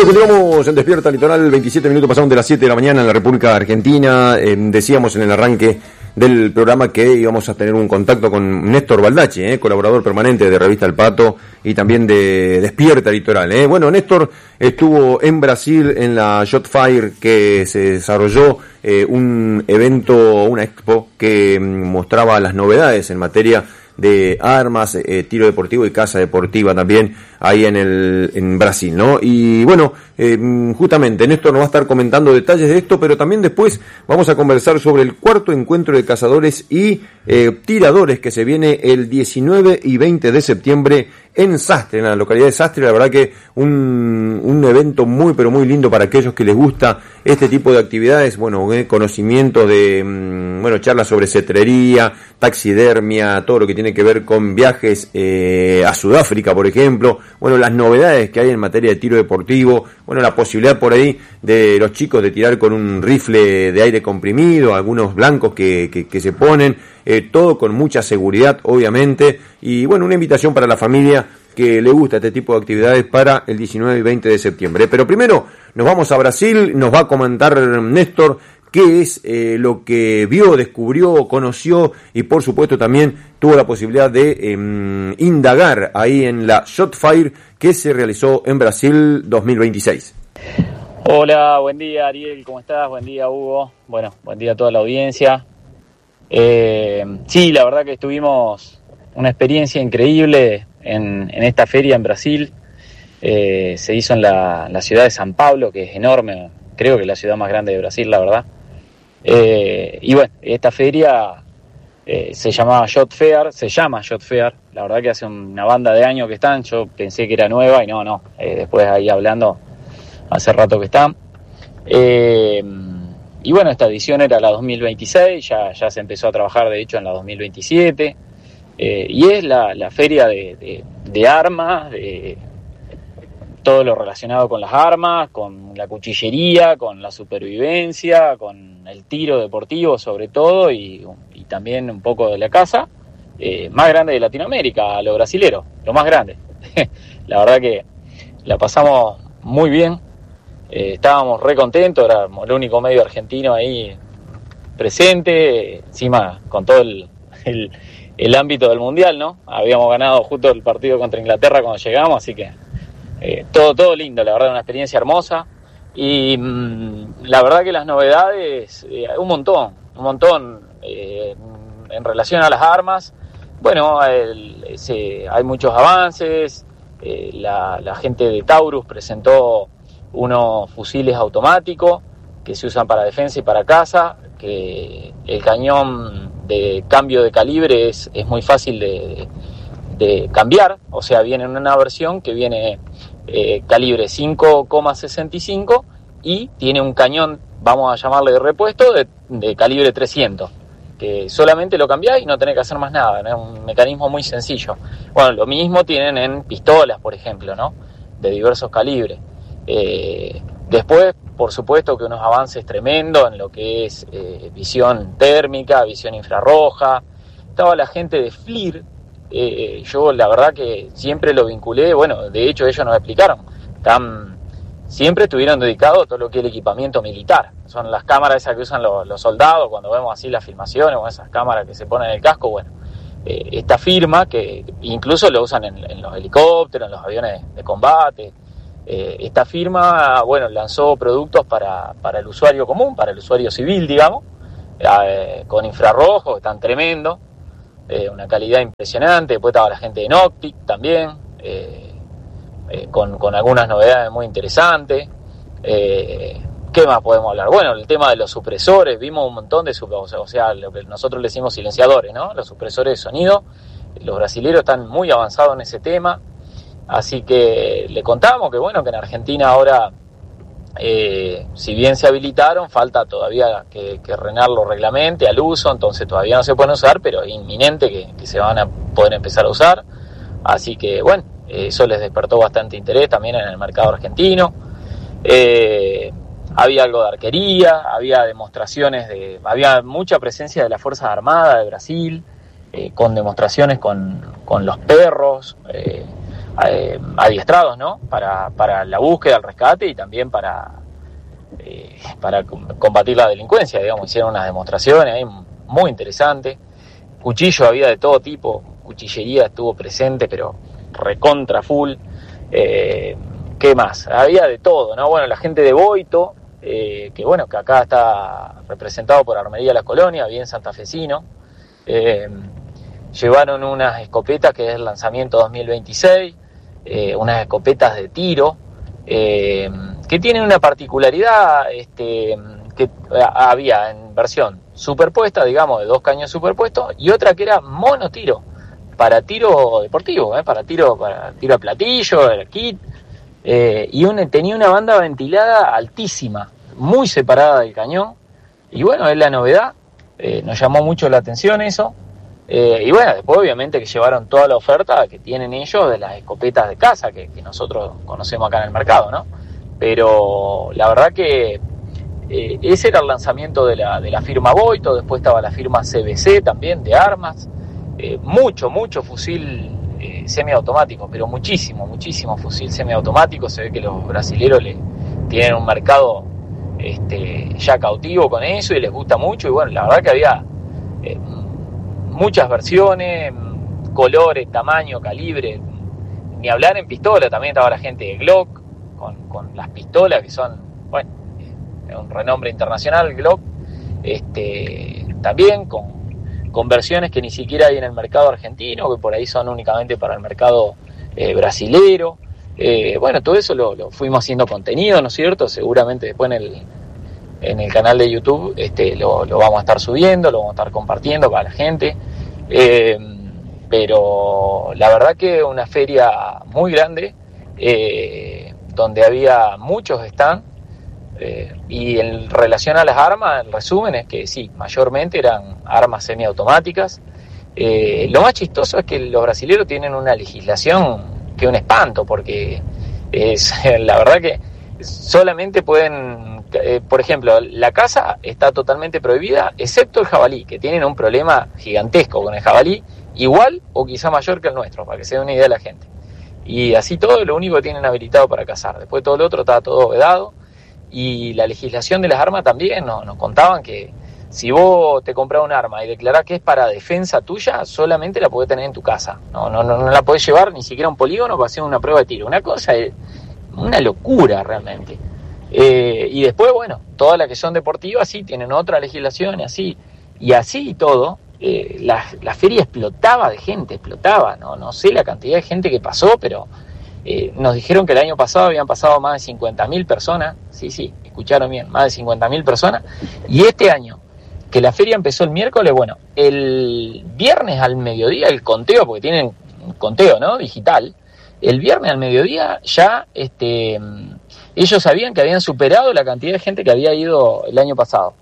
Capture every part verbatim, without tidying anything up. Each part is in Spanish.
Bueno, continuamos en Despierta Litoral, veintisiete minutos pasaron de las siete de la mañana en la República Argentina. Eh, decíamos en el arranque del programa que íbamos a tener un contacto con Néstor Baldacci, eh, colaborador permanente de Revista El Pato y también de Despierta Litoral. Eh. Bueno, Néstor estuvo en Brasil en la Shotfire, que se desarrolló eh, un evento, una expo que mostraba las novedades en materia de armas, eh, tiro deportivo y caza deportiva también ahí en el en Brasil, ¿no? Y bueno, eh, justamente Néstor nos va a estar comentando detalles de esto, pero también después vamos a conversar sobre el cuarto encuentro de cazadores y eh, tiradores que se viene el diecinueve y veinte de septiembre en Sastre, en la localidad de Sastre. La verdad que un, un evento muy pero muy lindo para aquellos que les gusta este tipo de actividades, bueno, eh, conocimiento de, mm, bueno, charlas sobre cetrería, taxidermia, todo lo que tiene que ver con viajes eh, a Sudáfrica, por ejemplo, bueno, las novedades que hay en materia de tiro deportivo, bueno, la posibilidad por ahí de los chicos de tirar con un rifle de aire comprimido, algunos blancos que, que, que se ponen, eh, todo con mucha seguridad, obviamente, y bueno, una invitación para la familia que le gusta este tipo de actividades para el diecinueve y veinte de septiembre. Pero primero nos vamos a Brasil, nos va a comentar Néstor qué es eh, lo que vio, descubrió, conoció y por supuesto también tuvo la posibilidad de eh, indagar ahí en la Shotfire que se realizó en Brasil dos mil veintiséis. Hola, buen día Ariel, ¿cómo estás? Buen día Hugo, bueno, buen día a toda la audiencia. Eh, sí, la verdad que tuvimos una experiencia increíble en, en esta feria en Brasil. Eh, se hizo en la, la ciudad de San Pablo, que es enorme, creo que es la ciudad más grande de Brasil, la verdad. Eh, y bueno, esta feria eh, se llamaba Shotfair, se llama Shotfair, la verdad que hace una banda de años que están, yo pensé que era nueva y no, no, eh, después ahí hablando, hace rato que están. Eh, y bueno, esta edición era la dos mil veintiséis, ya, ya se empezó a trabajar de hecho en la dos mil veintisiete, eh, y es la, la feria de, de, de armas, de todo lo relacionado con las armas, con la cuchillería, con la supervivencia, con el tiro deportivo sobre todo y, y también un poco de la caza, eh, más grande de Latinoamérica, lo brasilero, lo más grande. La verdad que la pasamos muy bien, eh, estábamos re contentos, éramos el único medio argentino ahí presente, encima con todo el, el, el ámbito del mundial, ¿no? Habíamos ganado justo el partido contra Inglaterra cuando llegamos, así que Eh, todo, todo lindo, la verdad, una experiencia hermosa y mmm, la verdad que las novedades, eh, un montón, un montón eh, en relación a las armas. Bueno, el, ese, hay muchos avances, eh, la, la gente de Taurus presentó unos fusiles automáticos que se usan para defensa y para caza, que el cañón de cambio de calibre es, es muy fácil de, de cambiar, o sea, viene en una versión que viene Eh, calibre cinco coma sesenta y cinco y tiene un cañón, vamos a llamarle de repuesto, de, de calibre trescientos, que solamente lo cambiás y no tenés que hacer más nada, ¿no? Es un mecanismo muy sencillo. Bueno, lo mismo tienen en pistolas, por ejemplo, ¿no? De diversos calibres. Eh, después, por supuesto que unos avances tremendos en lo que es eh, visión térmica, visión infrarroja. Estaba la gente de FLIR. Eh, yo la verdad que siempre lo vinculé, bueno, de hecho ellos nos explicaron, están, siempre estuvieron dedicados a todo lo que es el equipamiento militar, son las cámaras esas que usan los, los soldados cuando vemos así las filmaciones o esas cámaras que se ponen en el casco. Bueno, eh, esta firma que incluso lo usan en, en los helicópteros, en los aviones de combate, eh, esta firma, bueno, lanzó productos para, para el usuario común, para el usuario civil, digamos, eh, con infrarrojos, están tremendos. Eh, una calidad impresionante. Después estaba la gente de Noctic también, eh, eh, con, con algunas novedades muy interesantes. Eh, ¿Qué más podemos hablar? Bueno, el tema de los supresores, vimos un montón de supresores, o sea, lo que nosotros le decimos silenciadores, ¿no? Los supresores de sonido. Los brasileros están muy avanzados en ese tema, así que le contamos que bueno, que en Argentina ahora, Eh, si bien se habilitaron, falta todavía que, que RENAR reglamente al uso, entonces todavía no se pueden usar, pero es inminente que, que se van a poder empezar a usar, así que bueno, eso les despertó bastante interés también en el mercado argentino. Eh, había algo de arquería, había demostraciones de, había mucha presencia de las Fuerzas Armadas de Brasil, eh, con demostraciones con, con los perros, eh, eh, adiestrados, ¿no? Para, para la búsqueda, el rescate y también para, eh, para combatir la delincuencia, digamos. Hicieron unas demostraciones ahí muy interesantes. Cuchillo había de todo tipo, cuchillería estuvo presente, pero recontra full. Eh, ¿Qué más? Había de todo, ¿no? Bueno, la gente de Boito, eh, que bueno, que acá está representado por Armería La Colonia, bien santafesino. Eh, llevaron unas escopetas, que es el lanzamiento dos mil veintiséis, eh, unas escopetas de tiro, eh, que tienen una particularidad, este, que había en versión superpuesta, digamos, de dos caños superpuestos, y otra que era monotiro, para tiro deportivo, ¿eh? para tiro para tiro a platillo, el kit, eh, y un, tenía una banda ventilada altísima, muy separada del cañón, y bueno, es la novedad, eh, nos llamó mucho la atención eso, eh, y bueno, después obviamente que llevaron toda la oferta que tienen ellos de las escopetas de caza, que, que nosotros conocemos acá en el mercado, ¿no? Pero la verdad que eh, ese era el lanzamiento de la, de la firma Boito, después estaba la firma C B C también, de armas, eh, mucho, mucho fusil eh, semiautomático, pero muchísimo, muchísimo fusil semiautomático. Se ve que los brasileros le tienen un mercado este, ya cautivo con eso y les gusta mucho, y bueno, la verdad que había eh, muchas versiones, colores, tamaño, calibre, ni hablar en pistola, también estaba la gente de Glock con, con las pistolas que son, bueno, eh, un renombre internacional, Glock, este, también con con versiones que ni siquiera hay en el mercado argentino, que por ahí son únicamente para el mercado eh, brasilero. Eh, bueno, todo eso lo, lo fuimos haciendo contenido, ¿no es cierto? Seguramente después en el, en el canal de YouTube este, lo, lo vamos a estar subiendo, lo vamos a estar compartiendo para la gente. Eh, pero la verdad que una feria muy grande, eh, donde había muchos stands. Eh, y en relación a las armas, el resumen es que sí, mayormente eran armas semiautomáticas. Eh, lo más chistoso es que los brasileños tienen una legislación que es un espanto, porque es, la verdad que solamente pueden, eh, por ejemplo, la caza está totalmente prohibida, excepto el jabalí, que tienen un problema gigantesco con el jabalí, igual o quizá mayor que el nuestro, para que se dé una idea de la gente. Y así todo, lo único que tienen habilitado para cazar. Después todo lo otro está todo vedado. Y la legislación de las armas también nos, nos contaban que si vos te comprás un arma y declarás que es para defensa tuya, solamente la podés tener en tu casa. No, no, no, no la podés llevar ni siquiera a un polígono para hacer una prueba de tiro. Una cosa, es una locura realmente. Eh, y después, bueno, todas las que son deportivas sí tienen otra legislación y así. Y así y todo, eh, la, la feria explotaba de gente, explotaba. No, no sé la cantidad de gente que pasó, pero... Eh, nos dijeron que el año pasado habían pasado más de cincuenta mil personas, sí, sí, escucharon bien, más de cincuenta mil personas, y este año, que la feria empezó el miércoles, bueno, el viernes al mediodía, el conteo, porque tienen un conteo, ¿no?, digital, el viernes al mediodía ya, este, ellos sabían que habían superado la cantidad de gente que había ido el año pasado,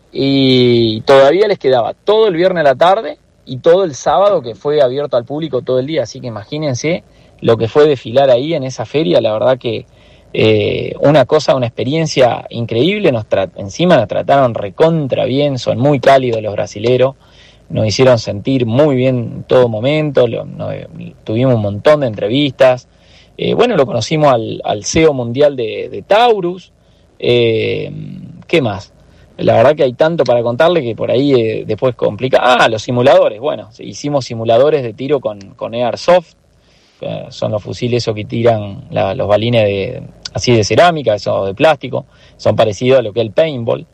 y todavía les quedaba todo el viernes a la tarde, y todo el sábado, que fue abierto al público todo el día, así que imagínense lo que fue desfilar ahí en esa feria. La verdad que eh, una cosa, una experiencia increíble. Nos tra- encima nos trataron recontra bien, son muy cálidos los brasileros, nos hicieron sentir muy bien en todo momento, lo, no, tuvimos un montón de entrevistas. Eh, bueno, lo conocimos al, al C E O mundial de, de Taurus. Eh, ¿Qué más? La verdad que hay tanto para contarle que por ahí eh, después complica. Ah, los simuladores. Bueno, hicimos simuladores de tiro con, con Airsoft. Son los fusiles esos que tiran la, los balines de, así de cerámica, esos de plástico, son parecidos a lo que es el paintball.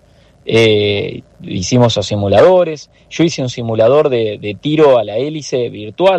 Eh, hicimos esos simuladores. Yo hice un simulador de, de tiro a la hélice virtual.